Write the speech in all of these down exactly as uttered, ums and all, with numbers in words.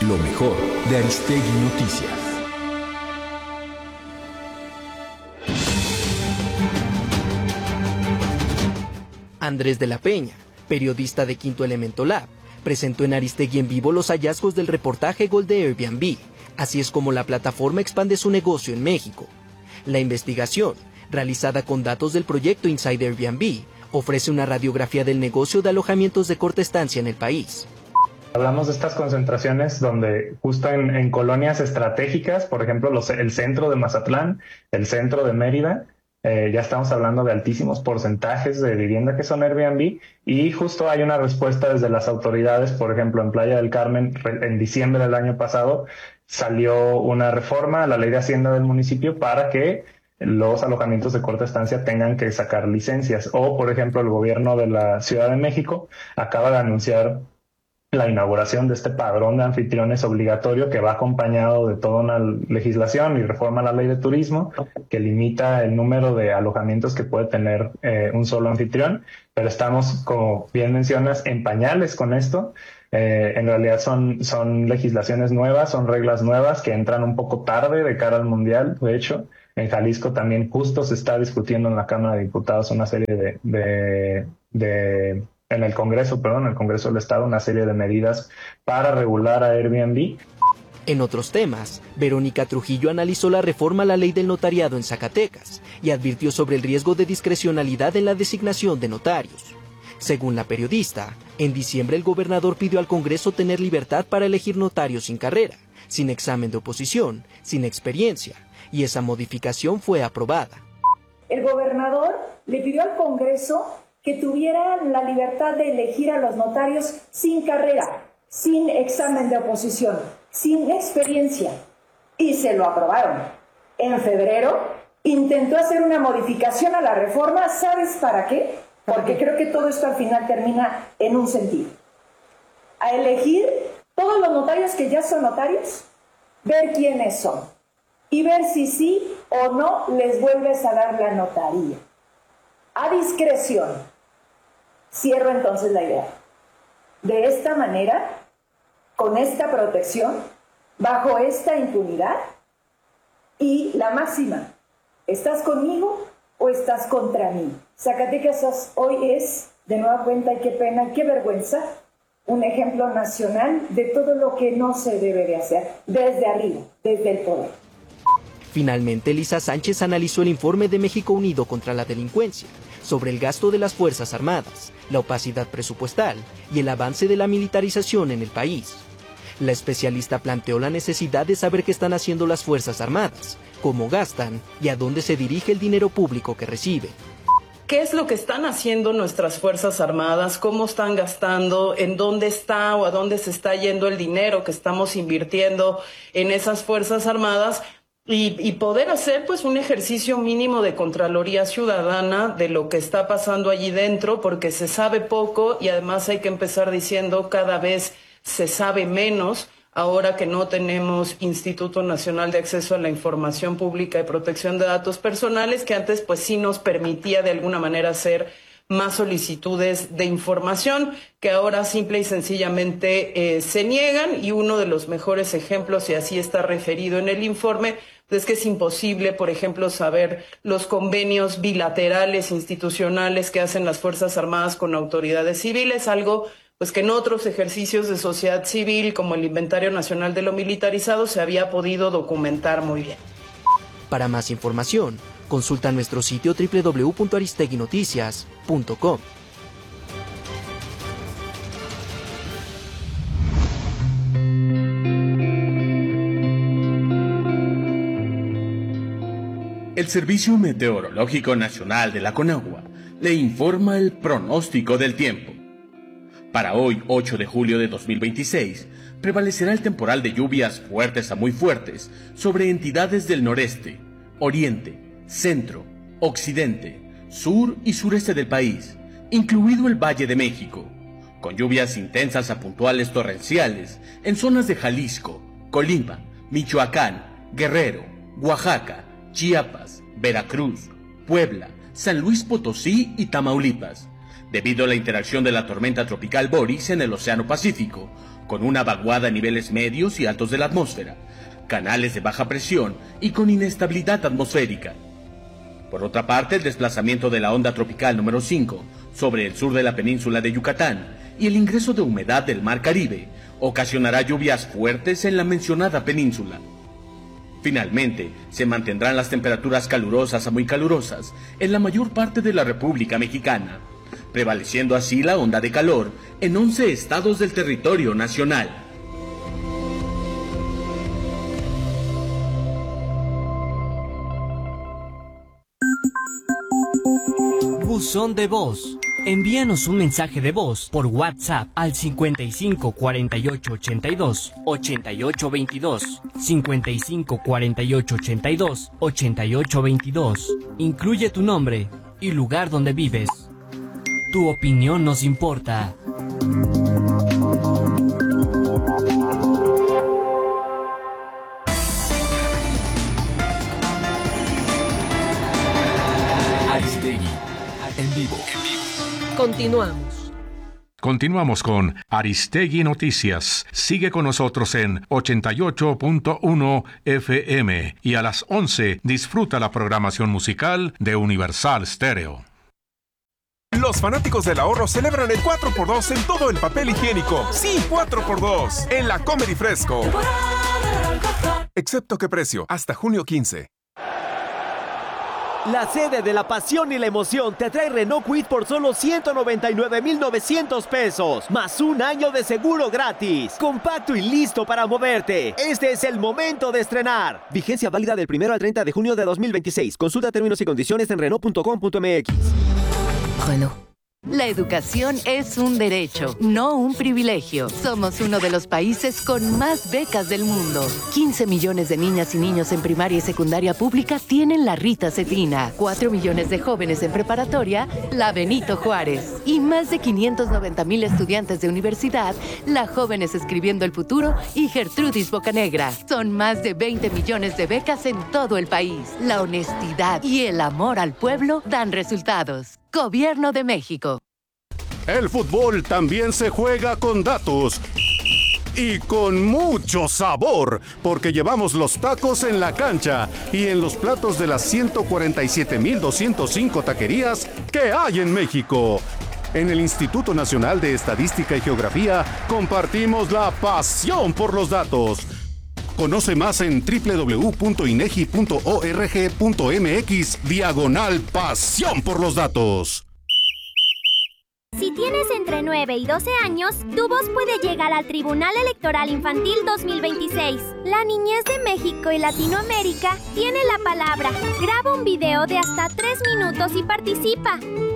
lo mejor de Aristegui Noticias. Andrés de la Peña, periodista de Quinto Elemento Lab, presentó en Aristegui en vivo los hallazgos del reportaje Gol de Airbnb. Así es como la plataforma expande su negocio en México. La investigación, realizada con datos del proyecto Inside Airbnb, ofrece una radiografía del negocio de alojamientos de corta estancia en el país. Hablamos de estas concentraciones donde justo en, en colonias estratégicas, por ejemplo, los, el centro de Mazatlán, el centro de Mérida, eh, ya estamos hablando de altísimos porcentajes de vivienda que son Airbnb, y justo hay una respuesta desde las autoridades. Por ejemplo, en Playa del Carmen, en diciembre del año pasado, salió una reforma a la ley de Hacienda del municipio para que los alojamientos de corta estancia tengan que sacar licencias. O, por ejemplo, el gobierno de la Ciudad de México acaba de anunciar la inauguración de este padrón de anfitriones obligatorio que va acompañado de toda una legislación y reforma a la ley de turismo que limita el número de alojamientos que puede tener eh, un solo anfitrión, pero estamos, como bien mencionas, en pañales con esto. Eh, en realidad son, son legislaciones nuevas, son reglas nuevas que entran un poco tarde de cara al Mundial. De hecho, en Jalisco también justo se está discutiendo en la Cámara de Diputados una serie de... de, de en el Congreso, perdón, en el Congreso del Estado, una serie de medidas para regular a Airbnb. En otros temas, Verónica Trujillo analizó la reforma a la ley del notariado en Zacatecas y advirtió sobre el riesgo de discrecionalidad en la designación de notarios. Según la periodista, en diciembre el gobernador pidió al Congreso tener libertad para elegir notarios sin carrera, sin examen de oposición, sin experiencia, y esa modificación fue aprobada. El gobernador le pidió al Congreso que tuvieran la libertad de elegir a los notarios sin carrera, sin examen de oposición, sin experiencia, y se lo aprobaron. En febrero intentó hacer una modificación a la reforma, ¿sabes para qué? Porque creo que todo esto al final termina en un sentido. A elegir todos los notarios que ya son notarios, ver quiénes son, y ver si sí o no les vuelves a dar la notaría. A discreción. Cierro entonces la idea. De esta manera, con esta protección, bajo esta impunidad, y la máxima, ¿estás conmigo o estás contra mí? Zacatecas hoy es, de nueva cuenta, y qué pena y qué vergüenza, un ejemplo nacional de todo lo que no se debe de hacer, desde arriba, desde el poder. Finalmente, Elisa Sánchez analizó el informe de México Unido contra la Delincuencia sobre el gasto de las Fuerzas Armadas, la opacidad presupuestal y el avance de la militarización en el país. La especialista planteó la necesidad de saber qué están haciendo las Fuerzas Armadas, cómo gastan y a dónde se dirige el dinero público que reciben. ¿Qué es lo que están haciendo nuestras Fuerzas Armadas? ¿Cómo están gastando? ¿En dónde está o a dónde se está yendo el dinero que estamos invirtiendo en esas Fuerzas Armadas? Y, y poder hacer pues un ejercicio mínimo de Contraloría Ciudadana de lo que está pasando allí dentro, porque se sabe poco y además hay que empezar diciendo cada vez se sabe menos, ahora que no tenemos Instituto Nacional de Acceso a la Información Pública y Protección de Datos Personales, que antes pues sí nos permitía de alguna manera hacer más solicitudes de información, que ahora simple y sencillamente eh, se niegan. Y uno de los mejores ejemplos, y así está referido en el informe, es que es imposible, por ejemplo, saber los convenios bilaterales institucionales que hacen las Fuerzas Armadas con autoridades civiles, algo pues que en otros ejercicios de sociedad civil, como el Inventario Nacional de lo Militarizado, se había podido documentar muy bien. Para más información, consulta nuestro sitio doble u doble u doble u punto aristegui noticias punto com. El Servicio Meteorológico Nacional de la Conagua le informa el pronóstico del tiempo. Para hoy, ocho de julio de dos mil veintiséis, prevalecerá el temporal de lluvias fuertes a muy fuertes sobre entidades del noreste, oriente, centro, occidente, sur y sureste del país, incluido el Valle de México, con lluvias intensas a puntuales torrenciales en zonas de Jalisco, Colima, Michoacán, Guerrero, Oaxaca, Chiapas, Veracruz, Puebla, San Luis Potosí y Tamaulipas, debido a la interacción de la tormenta tropical Boris en el Océano Pacífico, con una vaguada a niveles medios y altos de la atmósfera, canales de baja presión y con inestabilidad atmosférica. Por otra parte, el desplazamiento de la onda tropical número cinco sobre el sur de la península de Yucatán y el ingreso de humedad del Mar Caribe ocasionará lluvias fuertes en la mencionada península. Finalmente, se mantendrán las temperaturas calurosas a muy calurosas en la mayor parte de la República Mexicana, prevaleciendo así la onda de calor en once estados del territorio nacional. Buzón de voz. Envíanos un mensaje de voz por WhatsApp al cincuenta y cinco cuarenta y ocho ochenta y dos ochenta y ocho veintidós, cincuenta y cinco cuarenta y ocho ochenta y dos ochenta y ocho veintidós. Incluye tu nombre y lugar donde vives. Tu opinión nos importa. Aristegui, en vivo. Continuamos. Continuamos con Aristegui Noticias. Sigue con nosotros en ochenta y ocho punto uno F M y a las once disfruta la programación musical de Universal Stereo. Los fanáticos del ahorro celebran el cuatro por dos en todo el papel higiénico. Sí, cuatro por dos en la Comer y Fresco. Excepto que precio, hasta junio quince. La sede de la pasión y la emoción te trae Renault Kwid por solo ciento noventa y nueve mil novecientos pesos, más un año de seguro gratis. Compacto y listo para moverte. Este es el momento de estrenar. Vigencia válida del primero al treinta de junio de dos mil veintiséis. Consulta términos y condiciones en Renault punto com punto M X. Renault. La educación es un derecho, no un privilegio. Somos uno de los países con más becas del mundo. quince millones de niñas y niños en primaria y secundaria pública tienen la Rita Cetina. cuatro millones de jóvenes en preparatoria, la Benito Juárez. Y más de quinientos noventa mil estudiantes de universidad, la Jóvenes Escribiendo el Futuro y Gertrudis Bocanegra. Son más de veinte millones de becas en todo el país. La honestidad y el amor al pueblo dan resultados. Gobierno de México. El fútbol también se juega con datos y con mucho sabor, porque llevamos los tacos en la cancha y en los platos de las ciento cuarenta y siete mil doscientas cinco taquerías que hay en México. En el Instituto Nacional de Estadística y Geografía compartimos la pasión por los datos. Conoce más en doble u doble u doble u punto inegi punto org punto m x diagonal pasión por los datos. Si tienes entre nueve y doce años, tu voz puede llegar al Tribunal Electoral Infantil dos mil veintiséis. La niñez de México y Latinoamérica tiene la palabra. Graba un video de hasta tres minutos y participa.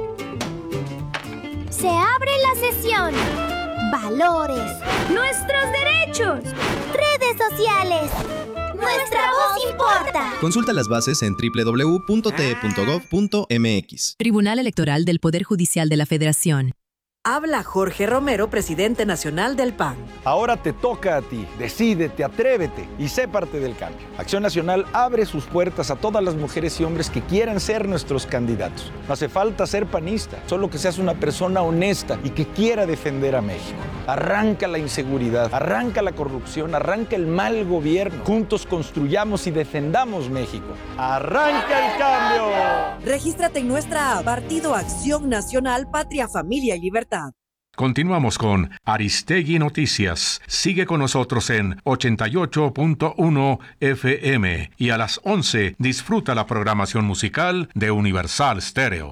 Se abre la sesión. Valores. Nuestros derechos. Redes sociales. Nuestra voz importa. Consulta las bases en doble u doble u doble u punto t e punto gov punto m x. Tribunal Electoral del Poder Judicial de la Federación. Habla Jorge Romero, presidente nacional del P A N. Ahora te toca a ti. Decídete, atrévete y sé parte del cambio. Acción Nacional abre sus puertas a todas las mujeres y hombres que quieran ser nuestros candidatos. No hace falta ser panista, solo que seas una persona honesta y que quiera defender a México. Arranca la inseguridad, arranca la corrupción, arranca el mal gobierno. Juntos construyamos y defendamos México. ¡Arranca el cambio! Regístrate en nuestra app Partido Acción Nacional, Patria, Familia y Libertad. Continuamos con Aristegui Noticias. Sigue con nosotros en ochenta y ocho punto uno F M y a las once disfruta la programación musical de Universal Stereo.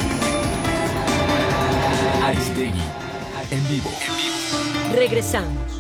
Aristegui, en vivo. Regresamos.